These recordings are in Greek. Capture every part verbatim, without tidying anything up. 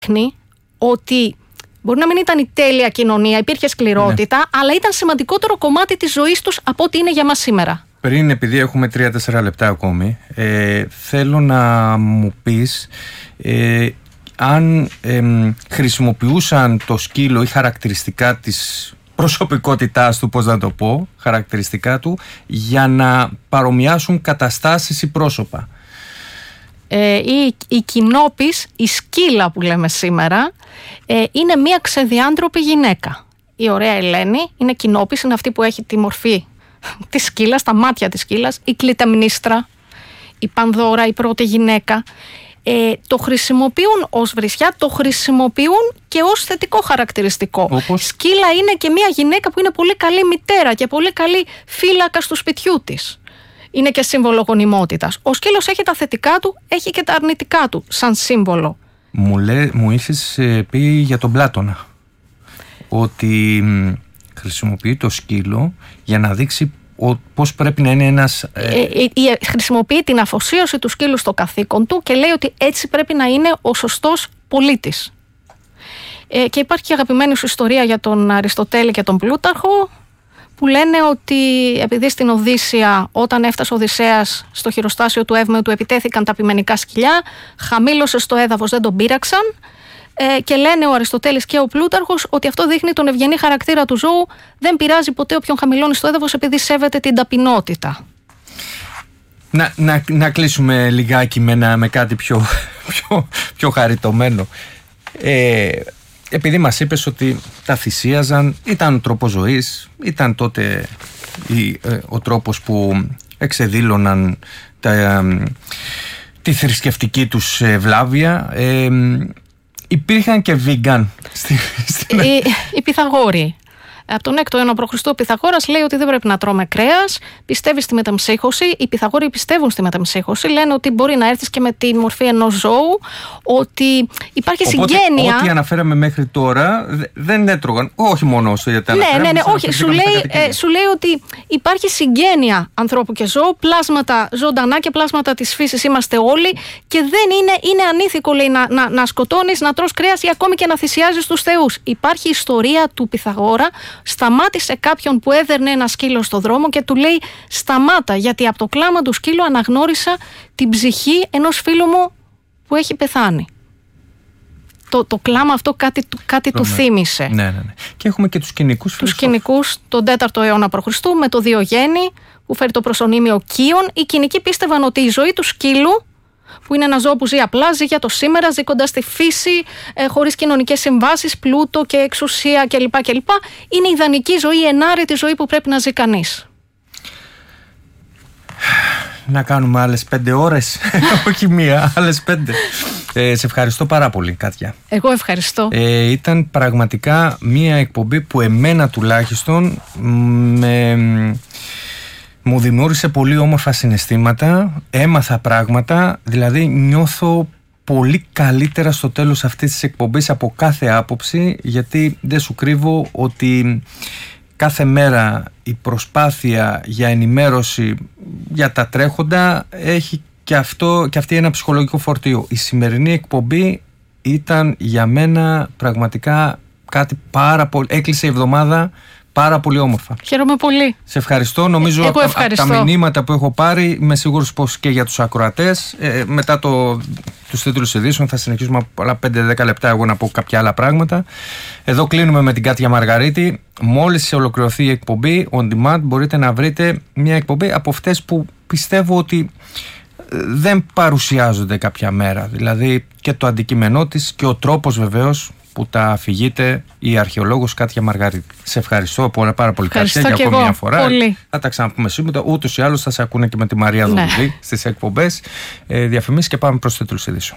δείχνει ότι μπορεί να μην ήταν η τέλεια κοινωνία, υπήρχε σκληρότητα, ναι. αλλά ήταν σημαντικότερο κομμάτι της ζωής τους από ό,τι είναι για μας σήμερα. Πριν, επειδή έχουμε τρία-τέσσερα λεπτά ακόμη, ε, θέλω να μου πεις ε, αν ε, χρησιμοποιούσαν το σκύλο ή χαρακτηριστικά της προσωπικότητάς του, πώς να το πω, χαρακτηριστικά του, για να παρομοιάσουν καταστάσεις ή πρόσωπα. Ε, η, η κοινόπης, η σκύλα που λέμε σήμερα, ε, είναι μία ξεδιάντροπη γυναίκα. Η ωραία Ελένη είναι κοινόπης, είναι αυτή που έχει τη μορφή της σκύλας, τα μάτια της σκύλας, η Κλητεμνίστρα, η Πανδώρα, η πρώτη γυναίκα. Ε, το χρησιμοποιούν ως βρισιά, το χρησιμοποιούν και ως θετικό χαρακτηριστικό. Όπως? Σκύλα είναι και μια γυναίκα που είναι πολύ καλή μητέρα και πολύ καλή φύλακα του σπιτιού της. Είναι και σύμβολο γονιμότητας. Ο σκύλος έχει τα θετικά του, έχει και τα αρνητικά του σαν σύμβολο. Μου, λέ, μου είχες ε, πει για τον Πλάτωνα ότι μ, χρησιμοποιεί το σκύλο για να δείξει πώς πρέπει να είναι ένας... Ε... Ε, ε, ε, χρησιμοποιεί την αφοσίωση του σκύλου στο καθήκον του και λέει ότι έτσι πρέπει να είναι ο σωστός πολίτης. Ε, και υπάρχει και αγαπημένη σου ιστορία για τον Αριστοτέλη και τον Πλούταρχο, που λένε ότι επειδή στην Οδύσσεια, όταν έφτασε ο Οδυσσέας στο χειροστάσιο του Εύμεου, του επιτέθηκαν τα πειμενικά σκυλιά, χαμήλωσε στο έδαφος, δεν τον πείραξαν. Ε, και λένε ο Αριστοτέλης και ο Πλούταρχος ότι αυτό δείχνει τον ευγενή χαρακτήρα του ζώου. Δεν πειράζει ποτέ όποιον χαμηλώνει στο έδαφος, επειδή σέβεται την ταπεινότητα. Να, να, να κλείσουμε λιγάκι με, ένα, με κάτι πιο, πιο, πιο χαριτωμένο. Ε, επειδή μας είπες ότι τα θυσίαζαν, ήταν ο τρόπος ζωής, ήταν τότε η, ε, ο τρόπος που εξεδήλωναν τα, ε, τη θρησκευτική τους ευλάβεια. Ε, Υπήρχαν και vegan στη, στην... Οι, οι Πυθαγόροι. Από τον έκτο αιώνα π.Χ. ο Πυθαγόρας λέει ότι δεν πρέπει να τρώμε κρέας, πιστεύει στη μεταμψύχωση. Οι Πυθαγόροι πιστεύουν στη μεταμψύχωση, λένε ότι μπορεί να έρθεις και με τη μορφή ενός ζώου, ότι υπάρχει οπότε, συγγένεια. Ό,τι αναφέραμε μέχρι τώρα δεν έτρωγαν, όχι μόνο όσο για τα ναι, ναι, ναι, όχι. Σου λέει, ε, σου λέει ότι υπάρχει συγγένεια ανθρώπου και ζώου, πλάσματα ζωντανά και πλάσματα της φύσης είμαστε όλοι, και δεν είναι, είναι ανήθικο, λέει, να, να, να σκοτώνεις, να τρως κρέας ή ακόμη και να θυσιάζεις τους θεούς. Υπάρχει ιστορία του Πυθαγόρα. Σταμάτησε κάποιον που έδερνε ένα σκύλο στο δρόμο και του λέει σταμάτα, γιατί από το κλάμα του σκύλου αναγνώρισα την ψυχή ενός φίλου μου που έχει πεθάνει. Το, το κλάμα αυτό κάτι, κάτι του θύμισε. Ναι, ναι, ναι. Και έχουμε και τους κοινικούς Τους κοινικούς τον τέταρτο αιώνα π.Χ. με το Διογέννη που φέρει το προσωνύμιο Κύων. Οι κοινικοί πίστευαν ότι η ζωή του σκύλου, που είναι ένα ζώο που ζει απλά, ζει για το σήμερα, ζει κοντά στη φύση, ε, χωρίς κοινωνικές συμβάσεις, πλούτο και εξουσία κλπ. κλπ. Είναι η ιδανική ζωή, η ενάρετη ζωή που πρέπει να ζει κανείς. Να κάνουμε άλλες πέντε ώρες, όχι μία, άλλες πέντε. Ε, σε ευχαριστώ πάρα πολύ, Κάτια. Εγώ ευχαριστώ. Ε, ήταν πραγματικά μία εκπομπή που εμένα τουλάχιστον με... μου δημιούργησε πολύ όμορφα συναισθήματα, έμαθα πράγματα, δηλαδή νιώθω πολύ καλύτερα στο τέλος αυτής της εκπομπής από κάθε άποψη, γιατί δεν σου κρύβω ότι κάθε μέρα η προσπάθεια για ενημέρωση για τα τρέχοντα έχει και, αυτό, και αυτή ένα ψυχολογικό φορτίο. Η σημερινή εκπομπή ήταν για μένα πραγματικά κάτι πάρα πολύ, έκλεισε η εβδομάδα πάρα πολύ όμορφα. Χαίρομαι πολύ. Σε ευχαριστώ. Νομίζω από τα μηνύματα που έχω πάρει, είμαι σίγουρος πως και για τους ακροατές. Ε, μετά το, τους τίτλους ειδήσεων θα συνεχίσουμε από άλλα πέντε με δέκα λεπτά εγώ να πω κάποια άλλα πράγματα. Εδώ κλείνουμε με την Κάτια Μαργαρίτη. Μόλις ολοκληρωθεί η εκπομπή On Demand μπορείτε να βρείτε μια εκπομπή από αυτές που πιστεύω ότι δεν παρουσιάζονται κάποια μέρα. Δηλαδή και το αντικείμενό της και ο τρόπος βεβαίως που τα αφηγείται η αρχαιολόγος Κάτια Μαργαρίτη. Σε ευχαριστώ πάρα πολύ, Κάτια, για ακόμη μια φορά. Πολύ. Θα τα ξαναπούμε σήμερα. Ούτως ή άλλως θα σε ακούνε και με τη Μαρία ναι. Δουδουλή στις εκπομπές. Ε, διαφημίσεις και πάμε προς τίτλους ειδήσεων.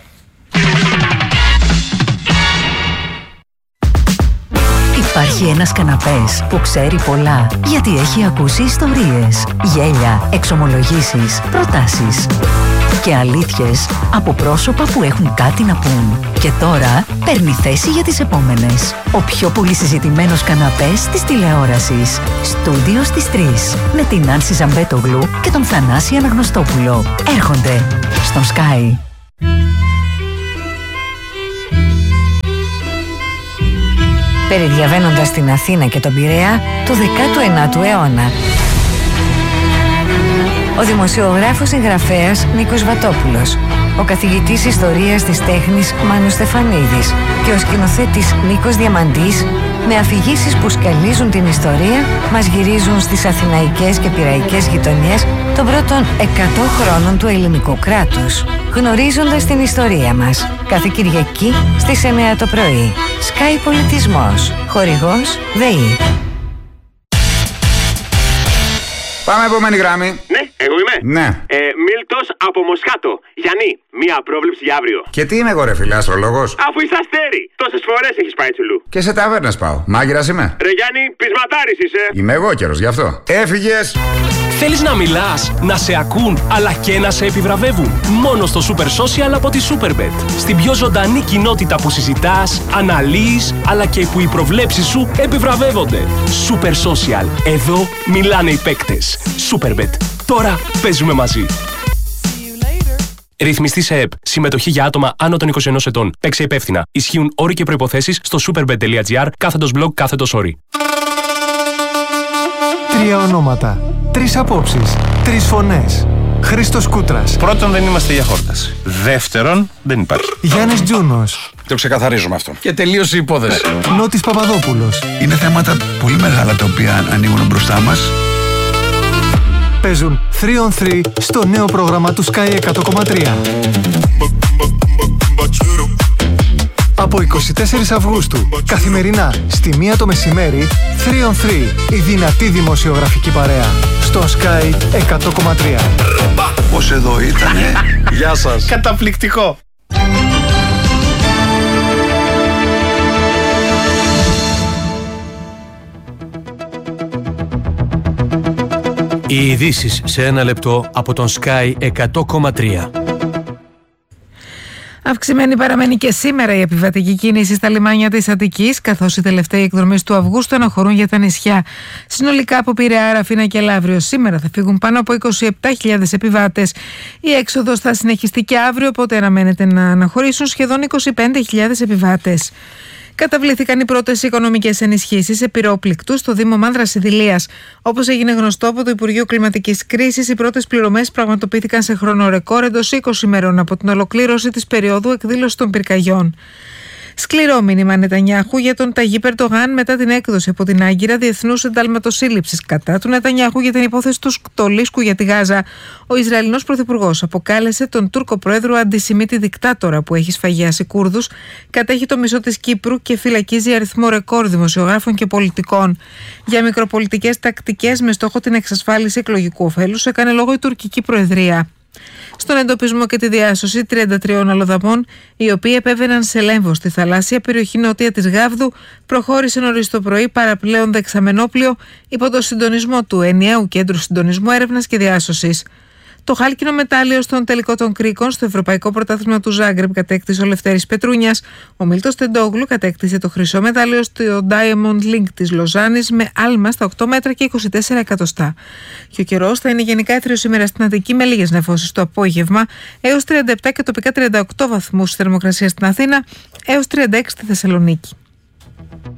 Υπάρχει ένας καναπές που ξέρει πολλά, γιατί έχει ακούσει ιστορίες, γέλια, εξομολογήσεις, προτάσεις και αλήθειες από πρόσωπα που έχουν κάτι να πούν. Και τώρα παίρνει θέση για τις επόμενες. Ο πιο πολύ συζητημένος καναπές της τηλεόρασης. Στούντιο στις τρεις. Με την Άνση Ζαμπέτογλου και τον Θανάση Αναγνωστόπουλο. Έρχονται στον Sky. περιδιαβαίνοντας την Αθήνα και τον Πειραιά του δέκατου ενάτου αιώνα. Ο δημοσιογράφος συγγραφέας Νίκος Βατόπουλος, ο καθηγητής ιστορίας της τέχνης Μάνος Στεφανίδης και ο σκηνοθέτης Νίκος Διαμαντής, με αφηγήσεις που σκαλίζουν την ιστορία, μας γυρίζουν στις αθηναϊκές και πειραϊκές γειτονιές των πρώτων εκατό χρόνων του ελληνικού κράτους, γνωρίζοντας την ιστορία μας. Κάθε Κυριακή στις εννιά το πρωί. Sky Πολιτισμός. Χορηγός ΔΕΗ. Πάμε επόμενη γράμμη. Ναι, εγώ είμαι. Ναι. Ε, Μίλτος από Μοσχάτο. Γιάννη, μία πρόβλεψη για αύριο. Και τι είμαι εγώ, ρε φίλε, αστρολόγος? Αφού είσαι αστέρι, τόσες φορές έχεις πάει τσουλού. Και σε ταβέρνες πάω. Μάγειρας είμαι. Ρε Γιάννη, πεισματάρης είσαι. Είμαι εγώ καιρος γι' αυτό. Έφυγες. Θέλεις να μιλάς, να σε ακούν, αλλά και να σε επιβραβεύουν? Μόνο στο Super Social από τη Superbet. Στην πιο ζωντανή κοινότητα που συζητάς, αναλύεις, αλλά και που οι προβλέψεις σου επιβραβεύονται. Super Social. Εδώ μιλάνε οι παίκτες. Superbet. Τώρα παίζουμε μαζί. Ρυθμιστή σε ΕΠ. Συμμετοχή για άτομα άνω των είκοσι ενός ετών. Παίξε υπεύθυνα. Ισχύουν όροι και προϋποθέσεις στο superbet.gr κάθετος blog κάθετος όροι. Τρία ονόματα, τρεις απόψεις, τρεις φωνές. Χρήστος Κούτρας. Πρώτον, δεν είμαστε για χόρταση. Δεύτερον, δεν υπάρχει. Γιάννης Τζούνος. Το ξεκαθαρίζουμε αυτό. Και τελείωσε η υπόθεση. Νότης Παπαδόπουλος. Είναι θέματα πολύ μεγάλα τα οποία ανοίγουν μπροστά μας. Παίζουν τρία on τρία στο νέο πρόγραμμα του Sky εκατό κόμμα τρία. Από εικοστή τέταρτη Αυγούστου, καθημερινά στη μία το μεσημέρι, τρία on τρία, η δυνατή δημοσιογραφική παρέα, στο Sky εκατό κόμμα τρία. Πώς εδώ ήτανε. Γεια σας. Καταπληκτικό. Οι ειδήσεις σε ένα λεπτό από τον Sky εκατό κόμμα τρία. Αυξημένη παραμένει και σήμερα η επιβατική κίνηση στα λιμάνια της Αττικής, καθώς οι τελευταίοι εκδρομείς του Αυγούστου αναχωρούν για τα νησιά. Συνολικά από Πειραιά, Ραφίνα και Λαύριο σήμερα θα φύγουν πάνω από είκοσι επτά χιλιάδες επιβάτες. Η έξοδος θα συνεχιστεί και αύριο, οπότε αναμένεται να αναχωρήσουν σχεδόν είκοσι πέντε χιλιάδες επιβάτες. Καταβλήθηκαν οι πρώτες οικονομικές ενισχύσεις σε πυρόπληκτους στο Δήμο Μάνδρας Ιδηλίας. Όπως έγινε γνωστό από το Υπουργείο Κλιματικής Κρίσης, οι πρώτες πληρωμές πραγματοποιήθηκαν σε χρόνο ρεκόρ εντός είκοσι ημερών από την ολοκλήρωση της περίοδου εκδήλωσης των πυρκαγιών. Σκληρό μήνυμα Νετανιάχου για τον Ταγίπ Ερντογάν μετά την έκδοση από την Άγκυρα διεθνούς εντάλματος σύλληψης κατά του Νετανιάχου για την υπόθεση του στολίσκου για τη Γάζα. Ο Ισραηλινός Πρωθυπουργός αποκάλεσε τον Τούρκο Πρόεδρο αντισημίτη δικτάτορα που έχει σφαγιάσει Κούρδους, κατέχει το μισό της Κύπρου και φυλακίζει αριθμό ρεκόρ δημοσιογράφων και πολιτικών. Για μικροπολιτικές τακτικές με στόχο την εξασφάλιση εκλογικού ωφέλους έκανε λόγο η τουρκική Προεδρία. Στον εντοπισμό και τη διάσωση τριάντα τριών αλλοδαπών, οι οποίοι επέβαιναν σε Λέμβο στη θαλάσσια περιοχή νότια της Γάβδου, προχώρησε νωρίς το πρωί παραπλέον δεξαμενόπλιο υπό το συντονισμό του Ενιαίου Κέντρου Συντονισμού Έρευνας και Διάσωσης. Το χάλκινο μετάλλιο στον τελικό των κρίκων στο Ευρωπαϊκό Πρωτάθλημα του Ζάγκρεπ κατέκτησε ο Λευτέρης Πετρούνιας. Ο Μίλτος Τεντόγλου κατέκτησε το χρυσό μετάλλιο στο Diamond League της Λοζάνης με άλμα στα οκτώ μέτρα και είκοσι τέσσερα εκατοστά. Και ο καιρός θα είναι γενικά έθριος σήμερα στην Αττική με λίγες νεφώσεις το απόγευμα, έως τριάντα επτά και τοπικά τριάντα οκτώ βαθμούς θερμοκρασία στην Αθήνα, έως τριάντα έξι στη Θεσσαλονίκη.